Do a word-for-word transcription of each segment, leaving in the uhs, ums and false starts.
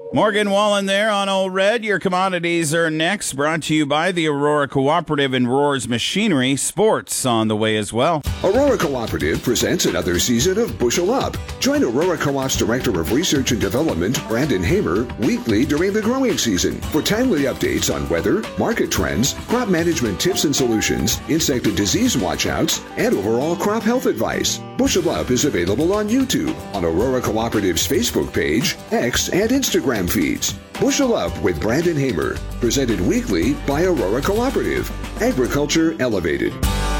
Morgan Wallen there on Old Red. Your commodities are next, brought to you by the Aurora Cooperative and Roars Machinery. Sports on the way as well. Aurora Cooperative presents another season of Bushel Up. Join Aurora Co-op's Director of Research and Development, Brandon Hamer, weekly during the growing season for timely updates on weather, market trends, crop management tips and solutions, insect and disease watchouts, and overall crop health advice. Bushel Up is available on YouTube, on Aurora Cooperative's Facebook page, X, and Instagram feeds. Bushel Up with Brandon Hamer, presented weekly by Aurora Cooperative. Agriculture Elevated.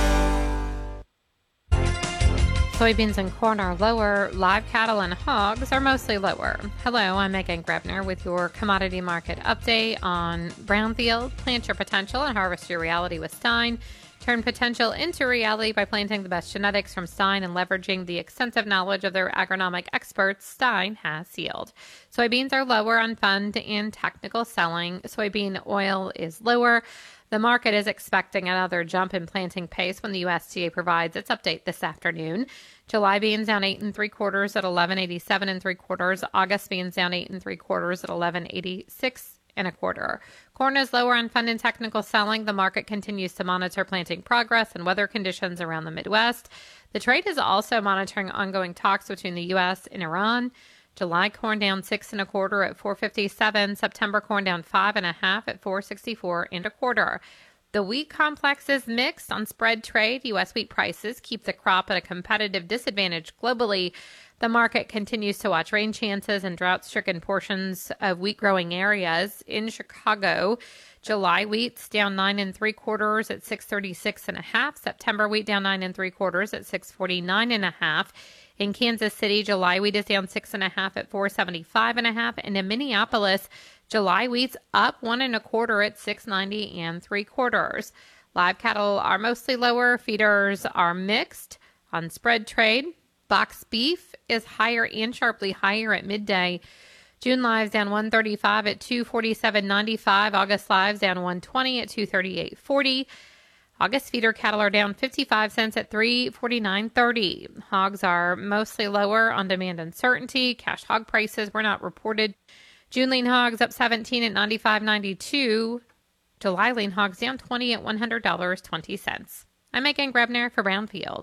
Soybeans and corn are lower. Live cattle and hogs are mostly lower. Hello, I'm Megan Grebner with your commodity market update on Brownfield. Plant your potential and harvest your reality with Stein. Turn potential into reality by planting the best genetics from Stein and leveraging the extensive knowledge of their agronomic experts. Stein has yield. Soybeans are lower on fund and technical selling. Soybean oil is lower. The market is expecting another jump in planting pace when the U S D A provides its update this afternoon. July beans down eight and three quarters at eleven eighty-seven and three quarters. August beans down eight and three quarters at eleven eighty-six and a quarter. Corn is lower on fund and technical selling. The market continues to monitor planting progress and weather conditions around the Midwest. The trade is also monitoring ongoing talks between the U S and Iran. July corn down six and a quarter at four fifty-seven. September corn down five and a half at four sixty-four and a quarter. The wheat complex is mixed on spread trade. U S wheat prices keep the crop at a competitive disadvantage globally. The market continues to watch rain chances and drought-stricken portions of wheat-growing areas. In Chicago, July wheat's down nine and three quarters at six thirty-six and a half. September wheat down nine and three quarters at six forty-nine and a half. In Kansas City, July wheat is down six and a half at four seventy-five and a half. And in Minneapolis, July wheat's up one and a quarter at six ninety and three quarters. Live cattle are mostly lower. Feeders are mixed on spread trade. Box beef is higher and sharply higher at midday. June lives down one thirty-five at two forty-seven ninety-five. August lives down one twenty at two thirty-eight forty. August feeder cattle are down fifty-five cents at three forty-nine thirty. Hogs are mostly lower on demand uncertainty. Cash hog prices were not reported. June lean hogs up seventeen at ninety-five ninety-two. July lean hogs down twenty at one hundred dollars and twenty cents. I'm Megan Grebner for Brownfield.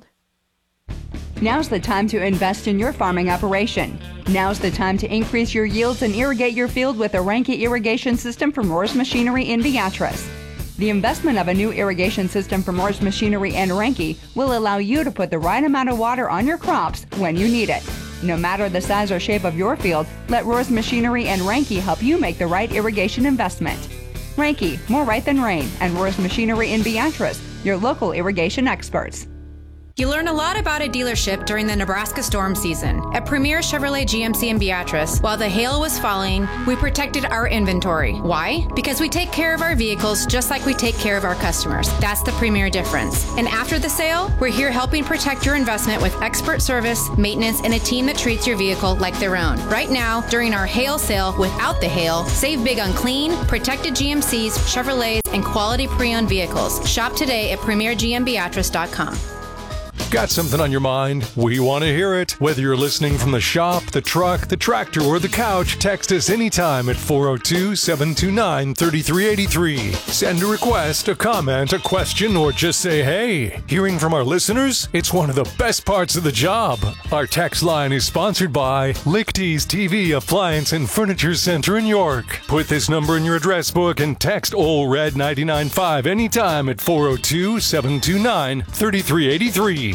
Now's the time to invest in your farming operation. Now's the time to increase your yields and irrigate your field with a Reinke irrigation system from Roars Machinery in Beatrice. The investment of a new irrigation system from Roars Machinery and Reinke will allow you to put the right amount of water on your crops when you need it. No matter the size or shape of your field, let Roars Machinery and Reinke help you make the right irrigation investment. Reinke, more right than rain, and Roars Machinery in Beatrice, your local irrigation experts. You learn a lot about a dealership during the Nebraska storm season. At Premier Chevrolet G M C in Beatrice, while the hail was falling, we protected our inventory. Why? Because we take care of our vehicles just like we take care of our customers. That's the Premier difference. And after the sale, we're here helping protect your investment with expert service, maintenance, and a team that treats your vehicle like their own. Right now, during our hail sale without the hail, save big on clean, protected G M Cs, Chevrolets, and quality pre-owned vehicles. Shop today at premier g m beatrice dot com. Got something on your mind? We want to hear it. Whether you're listening from the shop, the truck, the tractor, or the couch, text us anytime at four oh two, seven two nine, three three eight three. Send a request, a comment, a question, or just say hey. Hearing from our listeners? It's one of the best parts of the job. Our text line is sponsored by Lichty's T V Appliance and Furniture Center in York. Put this number in your address book and text O L R E D nine nine five anytime at four oh two, seven two nine, three three eight three.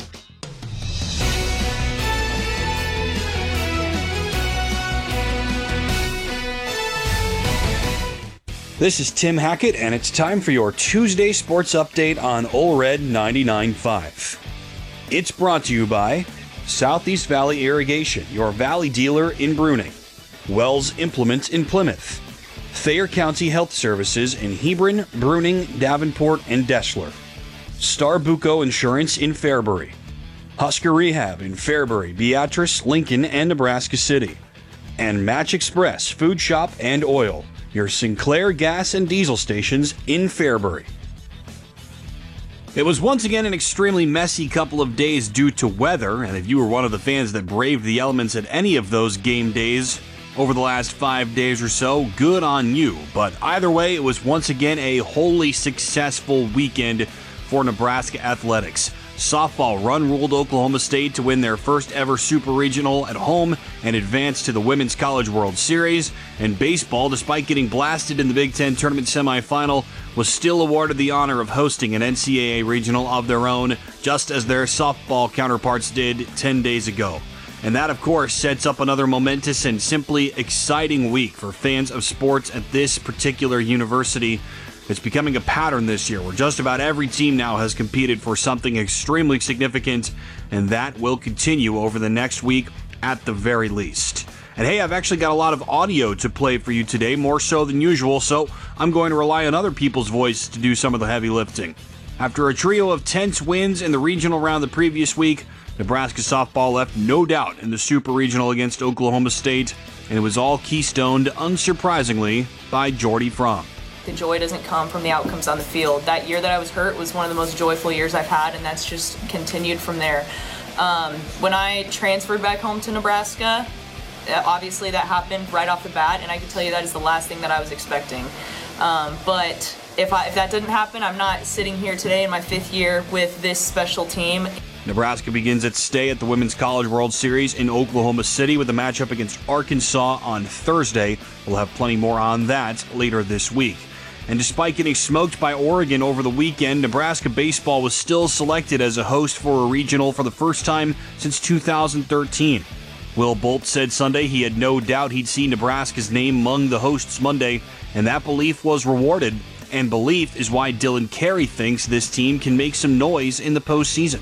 This is Tim Hackett, and it's time for your Tuesday Sports Update on O L R E D ninety-nine point five. It's brought to you by Southeast Valley Irrigation, your valley dealer in Bruning, Wells Implements in Plymouth, Thayer County Health Services in Hebron, Bruning, Davenport, and Deshler, Star Buco Insurance in Fairbury, Husker Rehab in Fairbury, Beatrice, Lincoln, and Nebraska City, and Match Express Food Shop and Oil, your Sinclair gas and diesel stations in Fairbury. It was once again an extremely messy couple of days due to weather, and if you were one of the fans that braved the elements at any of those game days, over the last five days or so. Good on you. But either way, it was once again a wholly successful weekend for Nebraska athletics. Softball run-ruled Oklahoma State to win their first ever Super Regional at home and advance to the Women's College World Series. And baseball, despite getting blasted in the Big Ten tournament semifinal, was still awarded the honor of hosting an N C double A regional of their own, just as their softball counterparts did ten days ago. And that, of course, sets up another momentous and simply exciting week for fans of sports at this particular university. It's becoming a pattern this year where just about every team now has competed for something extremely significant, and that will continue over the next week at the very least. And hey, I've actually got a lot of audio to play for you today, more so than usual, so I'm going to rely on other people's voices to do some of the heavy lifting. After a trio of tense wins in the regional round the previous week, Nebraska softball left no doubt in the Super Regional against Oklahoma State, and it was all keystoned, unsurprisingly, by Jordy Fromm. The joy doesn't come from the outcomes on the field. That year that I was hurt was one of the most joyful years I've had, and that's just continued from there. Um, when I transferred back home to Nebraska, obviously that happened right off the bat, and I can tell you that is the last thing that I was expecting. Um, but if, I, if that didn't happen, I'm not sitting here today in my fifth year with this special team. Nebraska begins its stay at the Women's College World Series in Oklahoma City with a matchup against Arkansas on Thursday. We'll have plenty more on that later this week. And despite getting smoked by Oregon over the weekend, Nebraska baseball was still selected as a host for a regional for the first time since two thousand thirteen. Will Bolt said Sunday he had no doubt he'd see Nebraska's name among the hosts Monday, and that belief was rewarded. And belief is why Dylan Carey thinks this team can make some noise in the postseason.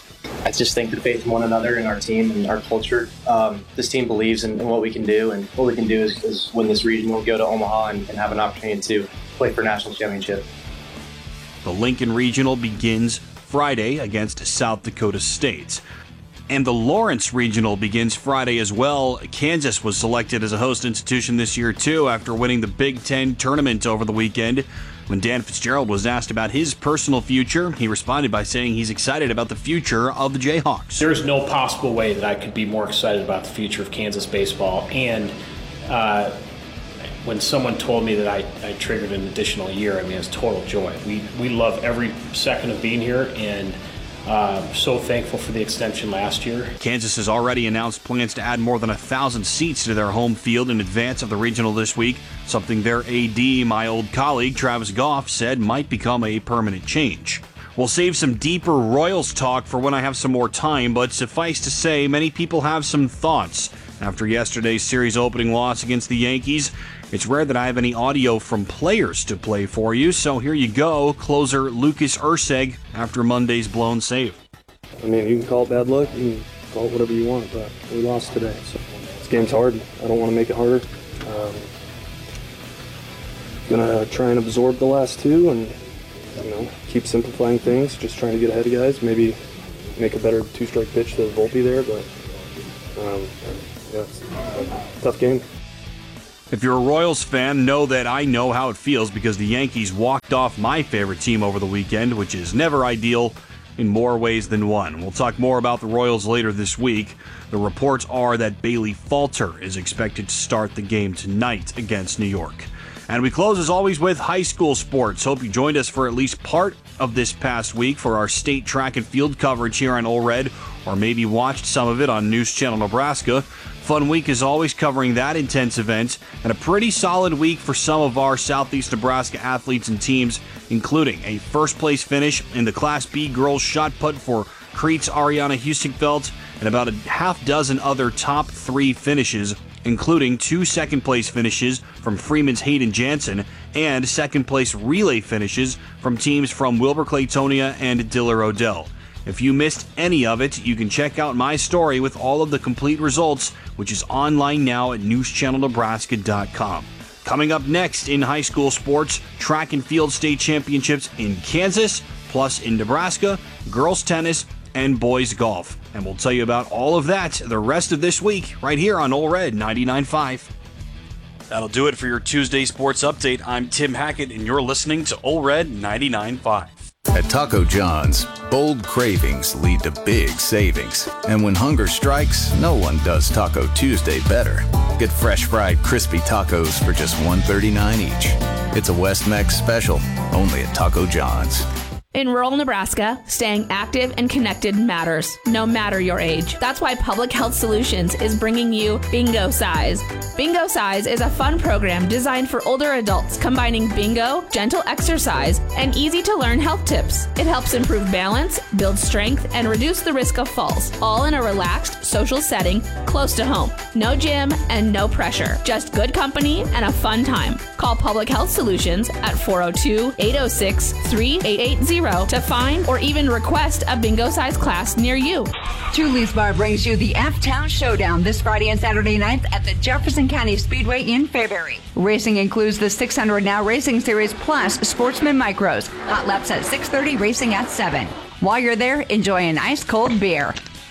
I just think the faith in one another and our team and our culture. Um, this team believes in, in what we can do, and what we can do is, is win this regional, go to Omaha, and, and have an opportunity to play for a national championship. The Lincoln Regional begins Friday against South Dakota State. And the Lawrence Regional begins Friday as well. Kansas was selected as a host institution this year, too, after winning the Big Ten tournament over the weekend. When Dan Fitzgerald was asked about his personal future, he responded by saying he's excited about the future of the Jayhawks. There's no possible way that I could be more excited about the future of Kansas baseball. And uh, when someone told me that I, I triggered an additional year, I mean, it's total joy. We, we love every second of being here, and Uh, so thankful for the extension last year. Kansas has already announced plans to add more than a thousand seats to their home field in advance of the regional this week, something their A D, my old colleague Travis Goff, said might become a permanent change. We'll save some deeper Royals talk for when I have some more time, but suffice to say, many people have some thoughts after yesterday's series opening loss against the Yankees. It's rare that I have any audio from players to play for you, so here you go, closer Lucas Erceg after Monday's blown save. I mean, you can call it bad luck, you can call it whatever you want, but we lost today, so this game's hard. I don't want to make it harder. Um, gonna try and absorb the last two and, you know, keep simplifying things, just trying to get ahead of guys, maybe make a better two-strike pitch to Volpe there, but um, yeah, it's a tough game. If you're a Royals fan, know that I know how it feels because the Yankees walked off my favorite team over the weekend, which is never ideal in more ways than one. We'll talk more about the Royals later this week. The reports are that Bailey Falter is expected to start the game tonight against New York. And we close, as always, with high school sports. Hope you joined us for at least part of this past week for our state track and field coverage here on Ole Red, or maybe watched some of it on News Channel Nebraska. Fun week as always covering that intense event, and a pretty solid week for some of our Southeast Nebraska athletes and teams, including a first place finish in the Class B girls shot put for Crete's Ariana Hustingfeld, and about a half dozen other top three finishes, including two second place finishes from Freeman's Hayden Jansen and second place relay finishes from teams from Wilber Claytonia and Diller Odell. If you missed any of it, you can check out my story with all of the complete results, which is online now at news channel nebraska dot com. Coming up next in high school sports, track and field state championships in Kansas, plus in Nebraska, girls tennis, and boys golf. And we'll tell you about all of that the rest of this week right here on Ole Red ninety-nine point five. That'll do it for your Tuesday Sports Update. I'm Tim Hackett, and you're listening to Ole Red ninety-nine point five. At Taco John's, bold cravings lead to big savings. And when hunger strikes, no one does Taco Tuesday better. Get fresh fried crispy tacos for just one dollar and thirty-nine cents each. It's a West Mex special, only at Taco John's. In rural Nebraska, staying active and connected matters, no matter your age. That's why Public Health Solutions is bringing you Bingo Size. Bingo Size is a fun program designed for older adults, combining bingo, gentle exercise, and easy-to-learn health tips. It helps improve balance, build strength, and reduce the risk of falls, all in a relaxed, social setting close to home. No gym and no pressure, just good company and a fun time. Call Public Health Solutions at four oh two, eight oh six, three eight eight zero to find or even request a bingo size class near you. Thule's Bar brings you the F-Town Showdown this Friday and Saturday nights at the Jefferson County Speedway in Fairbury. Racing includes the six hundred Now Racing Series plus Sportsman Micros. Hot laps at six thirty, racing at seven. While you're there, enjoy an ice-cold beer.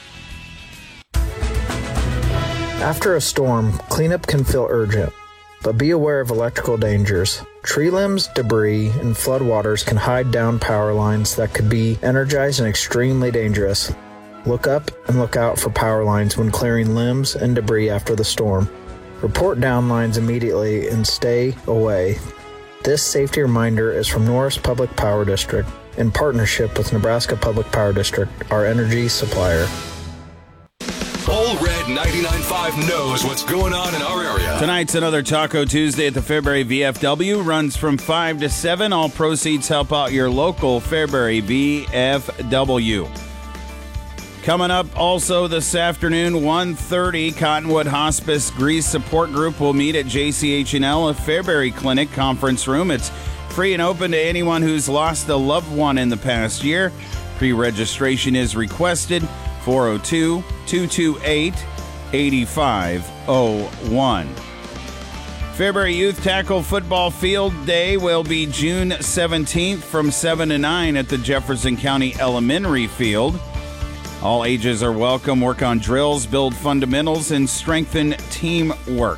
After a storm, cleanup can feel urgent, but be aware of electrical dangers. Tree limbs, debris, and floodwaters can hide down power lines that could be energized and extremely dangerous. Look up and look out for power lines when clearing limbs and debris after the storm. Report down lines immediately and stay away. This safety reminder is from Norris Public Power District in partnership with Nebraska Public Power District, our energy supplier. All Red ninety-nine point five knows what's going on in our area. Tonight's another Taco Tuesday at the Fairbury V F W. Runs from five to seven. All proceeds help out your local Fairbury V F W. Coming up also this afternoon, one thirty, Cottonwood Hospice Grease Support Group will meet at J C H and L, a Fairbury Clinic conference room. It's free and open to anyone who's lost a loved one in the past year. Pre-registration is requested. four oh two, two two eight, eight five oh one. Fairbury Youth Tackle Football Field Day will be June seventeenth from seven to nine at the Jefferson County Elementary Field. All ages are welcome. Work on drills, build fundamentals, and strengthen teamwork.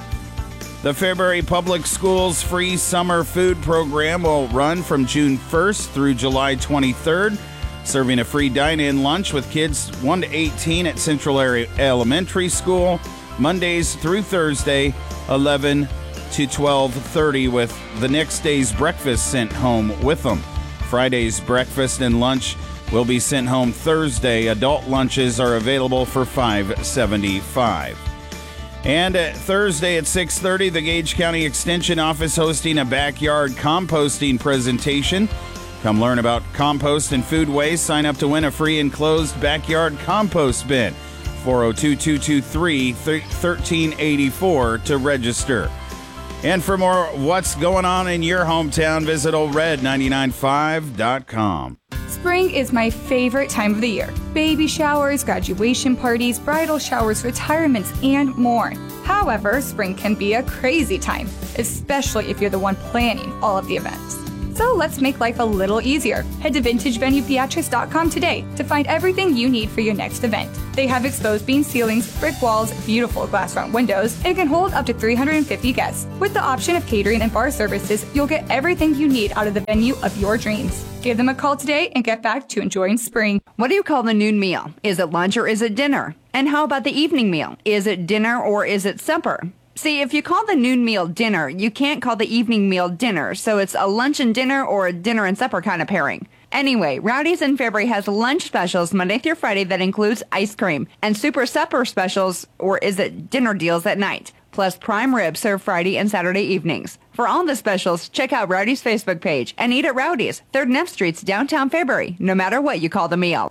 The Fairbury Public Schools free summer food program will run from June first through July twenty-third. Serving a free dine-in lunch with kids one to eighteen at Central Area Elementary School, Mondays through Thursday, eleven to twelve thirty, with the next day's breakfast sent home with them. Friday's breakfast and lunch will be sent home Thursday. Adult lunches are available for five dollars and seventy-five cents. And at Thursday at six thirty, the Gage County Extension Office hosting a backyard composting presentation. Come learn about compost and food waste. Sign up to win a free enclosed backyard compost bin. four oh two, two two three, one three eight four to register. And for more what's going on in your hometown, visit old red nine nine five dot com. Spring is my favorite time of the year. Baby showers, graduation parties, bridal showers, retirements, and more. However, spring can be a crazy time, especially if you're the one planning all of the events. So let's make life a little easier. Head to vintage venue pediatrics dot com today to find everything you need for your next event. They have exposed beam ceilings, brick walls, beautiful glass front windows, and can hold up to three hundred fifty guests. With the option of catering and bar services, you'll get everything you need out of the venue of your dreams. Give them a call today and get back to enjoying spring. What do you call the noon meal? Is it lunch or is it dinner? And how about the evening meal? Is it dinner or is it supper? See, if you call the noon meal dinner, you can't call the evening meal dinner, so it's a lunch and dinner or a dinner and supper kind of pairing. Anyway, Rowdy's in Fairbury has lunch specials Monday through Friday that includes ice cream, and super supper specials, or is it dinner deals at night, plus prime rib served Friday and Saturday evenings. For all the specials, check out Rowdy's Facebook page and eat at Rowdy's, third and F Streets, downtown Fairbury, no matter what you call the meal.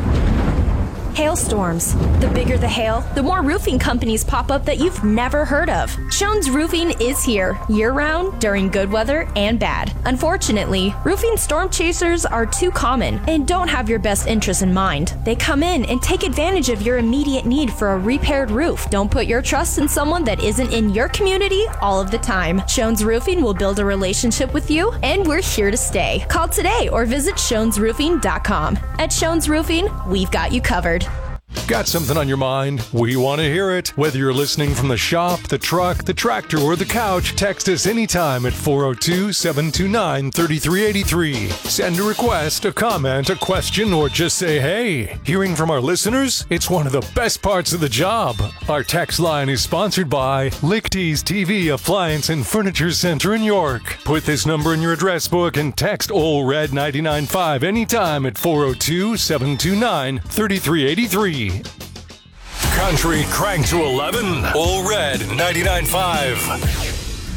Hailstorms. The bigger the hail, the more roofing companies pop up that you've never heard of. Schoen's Roofing is here, year-round, during good weather and bad. Unfortunately, roofing storm chasers are too common and don't have your best interests in mind. They come in and take advantage of your immediate need for a repaired roof. Don't put your trust in someone that isn't in your community all of the time. Schoen's Roofing will build a relationship with you, and we're here to stay. Call today or visit schoens roofing dot com. At Schoen's Roofing, we've got you covered. Got something on your mind? We want to hear it. Whether you're listening from the shop, the truck, the tractor, or the couch, text us anytime at four oh two, seven two nine, three three eight three. Send a request, a comment, a question, or just say hey. Hearing from our listeners? It's one of the best parts of the job. Our text line is sponsored by Lichty's T V Appliance and Furniture Center in York. Put this number in your address book and text Ole Red ninety-nine point five anytime at four oh two, seven two nine, three three eight three. Country crank to eleven. Ole Red ninety-nine point five.